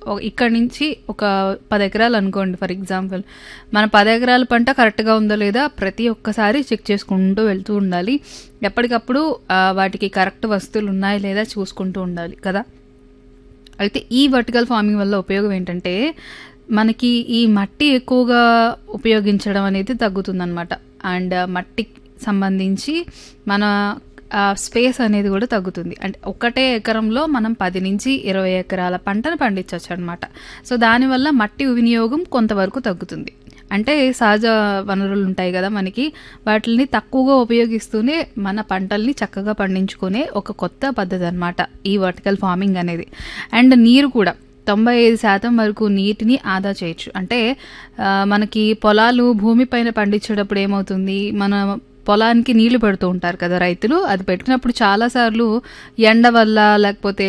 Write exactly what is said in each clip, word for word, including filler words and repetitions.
ఓ- ఇక్కడ నుంచి ఒక పది ఎకరాలు అనుకోండి ఫర్ ఎగ్జాంపుల్. మన పది ఎకరాల పంట కరెక్ట్గా ఉందో లేదా ప్రతి ఒక్కసారి చెక్ చేసుకుంటూ వెళ్తూ ఉండాలి. ఎప్పటికప్పుడు ఆ, వాటికి కరెక్ట్ వస్తువులు ఉన్నాయా లేదా చూసుకుంటూ ఉండాలి కదా. అయితే ఈ వర్టికల్ ఫార్మింగ్ వల్ల ఉపయోగం ఏంటంటే మనకి ఈ మట్టి ఎక్కువగా ఉపయోగించడం అనేది తగ్గుతుందన్నమాట. అండ్ మట్టికి సంబంధించి మన స్పేస్ అనేది కూడా తగ్గుతుంది. అంటే ఒకటే ఎకరంలో మనం పది నుంచి ఇరవై ఎకరాల పంటను పండించవచ్చు అనమాట. సో దానివల్ల మట్టి వినియోగం కొంతవరకు తగ్గుతుంది. అంటే సహజ వనరులు ఉంటాయి కదా మనకి, వాటిని తక్కువగా ఉపయోగిస్తూనే మన పంటల్ని చక్కగా పండించుకునే ఒక కొత్త పద్ధతి అనమాట ఈ వర్టికల్ ఫార్మింగ్ అనేది. అండ్ నీరు కూడా తొంభై ఐదు శాతం వరకు నీటిని ఆదా చేయొచ్చు. అంటే ఆ, మనకి పొలాలు భూమిపైన పండించేటప్పుడు ఏమవుతుంది, మన పొలానికి నీళ్లు పెడుతూ ఉంటారు కదా రైతులు. అది పెట్టినప్పుడు చాలాసార్లు ఎండ వల్ల లేకపోతే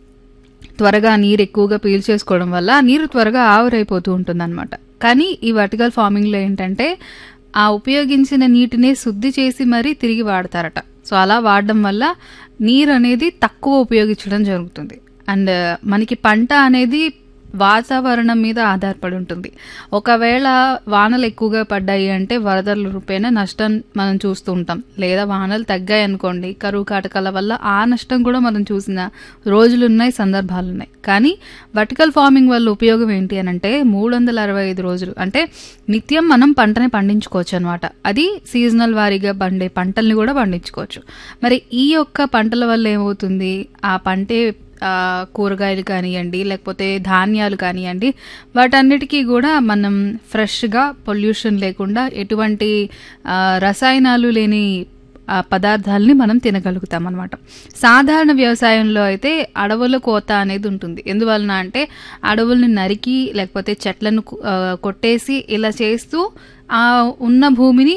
త్వరగా నీరు ఎక్కువగా పీల్చేసుకోవడం వల్ల ఆ నీరు త్వరగా ఆవిరైపోతూ ఉంటుంది అనమాట. కానీ ఈ వర్టికల్ ఫార్మింగ్లో ఏంటంటే ఆ ఉపయోగించిన నీటిని శుద్ధి చేసి మరీ తిరిగి వాడతారట. సో అలా వాడడం వల్ల నీరు అనేది తక్కువ ఉపయోగించడం జరుగుతుంది. అండ్ మనకి పంట అనేది వాతావరణం మీద ఆధారపడి ఉంటుంది. ఒకవేళ వానలు ఎక్కువగా పడ్డాయి అంటే వరదల రూపేణ నష్టం మనం చూస్తూ ఉంటాం. లేదా వానలు తగ్గాయి అనుకోండి, కరువు కాటకాల వల్ల ఆ నష్టం కూడా మనం చూసిన రోజులు ఉన్నాయి, సందర్భాలు ఉన్నాయి. కానీ వర్టికల్ ఫార్మింగ్ వల్ల ఉపయోగం ఏంటి అని అంటే మూడు వందల అరవై ఐదు రోజులు అంటే నిత్యం మనం పంటని పండించుకోవచ్చు అనమాట. అది సీజనల్ వారీగా పండే పంటల్ని కూడా పండించుకోవచ్చు. మరి ఈ యొక్క పంటల వల్ల ఏమవుతుంది, ఆ పంటే ఆ, కూరగాయలు కానివ్వండి లేకపోతే ధాన్యాలు కానివ్వండి, వాటన్నిటికీ కూడా మనం ఫ్రెష్గా పొల్యూషన్ లేకుండా ఎటువంటి ఆ, రసాయనాలు లేని ఆ, పదార్థాలని మనం తినగలుగుతాం అనమాట. సాధారణ వ్యవసాయంలో అయితే అడవుల కోత అనేది ఉంటుంది. ఎందువలన అంటే అడవుల్ని నరికి లేకపోతే చెట్లను ఆ, కొట్టేసి ఇలా చేస్తూ ఆ ఉన్న భూమిని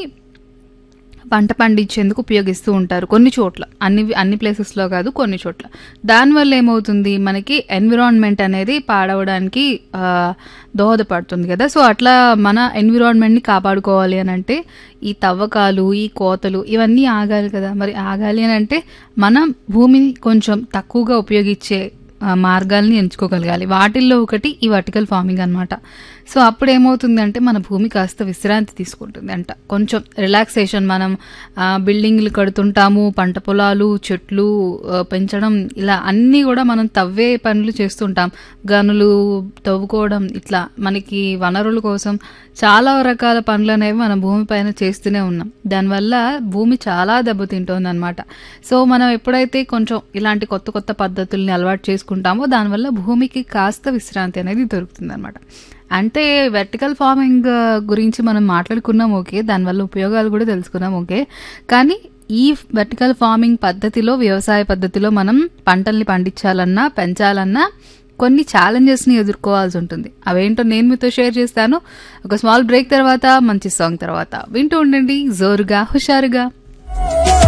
పంట పండించేందుకు ఉపయోగిస్తూ ఉంటారు కొన్ని చోట్ల, అన్ని అన్ని ప్లేసెస్లో కాదు, కొన్ని చోట్ల. దానివల్ల ఏమవుతుంది, మనకి ఎన్విరాన్మెంట్ అనేది పాడవడానికి ఆ, దోహదపడుతుంది కదా. సో అట్లా మన ఎన్విరాన్మెంట్ని కాపాడుకోవాలి అని అంటే ఈ తవ్వకాలు, ఈ కోతలు ఇవన్నీ ఆగాలి కదా. మరి ఆగాలి అని అంటే మనం భూమిని కొంచెం తక్కువగా ఉపయోగించే ఆ, మార్గాల్ని ఎంచుకోగలగాలి. వాటిల్లో ఒకటి ఈ వర్టికల్ ఫార్మింగ్ అనమాట. సో అప్పుడు ఏమవుతుందంటే మన భూమి కాస్త విశ్రాంతి తీసుకుంటుంది అంట, కొంచెం రిలాక్సేషన్. మనం ఆ, బిల్డింగ్లు కడుతుంటాము, పంట పొలాలు, చెట్లు ఆ, పెంచడం, ఇలా అన్నీ కూడా మనం తవ్వే పనులు చేస్తుంటాం. గనులు తవ్వుకోవడం, ఇట్లా మనకి వనరుల కోసం చాలా రకాల పనులు అనేవి మనం భూమిపైన చేస్తూనే ఉన్నాం. దానివల్ల భూమి చాలా దెబ్బతింటోంది అనమాట. సో మనం ఎప్పుడైతే కొంచెం ఇలాంటి కొత్త కొత్త పద్ధతుల్ని అలవాటు చేసుకుంటామో దానివల్ల భూమికి కాస్త విశ్రాంతి అనేది దొరుకుతుంది అనమాట. అంటే వెర్టికల్ ఫార్మింగ్ గురించి మనం మాట్లాడుకున్నాం ఓకే, దానివల్ల ఉపయోగాలు కూడా తెలుసుకున్నాం ఓకే. కానీ ఈ వెర్టికల్ ఫార్మింగ్ పద్ధతిలో, వ్యవసాయ పద్ధతిలో మనం పంటల్ని పండించాలన్నా పెంచాలన్నా కొన్ని ఛాలెంజెస్ని ఎదుర్కోవాల్సి ఉంటుంది. అవేంటో నేను మీతో షేర్ చేస్తాను ఒక స్మాల్ బ్రేక్ తర్వాత, మంచి సాంగ్ తర్వాత. వింటూ ఉండండి జోరుగా హుషారుగా.